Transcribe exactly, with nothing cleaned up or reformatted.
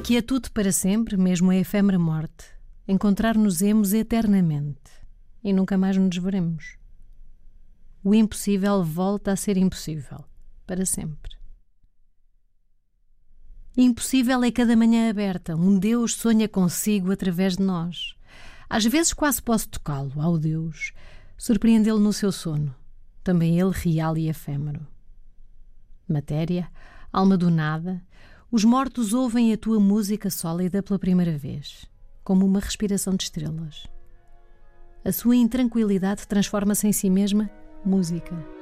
quietude para sempre, mesmo a efêmera morte. Encontrar-nos-emos eternamente e nunca mais nos veremos. O impossível volta a ser impossível, para sempre. Impossível é cada manhã aberta, um Deus sonha consigo através de nós. Às vezes quase posso tocá-lo, ao Deus, surpreendê-lo no seu sono, também ele real e efêmero. Matéria, alma do nada, os mortos ouvem a tua música sólida pela primeira vez, como uma respiração de estrelas. A sua intranquilidade transforma-se em si mesma música.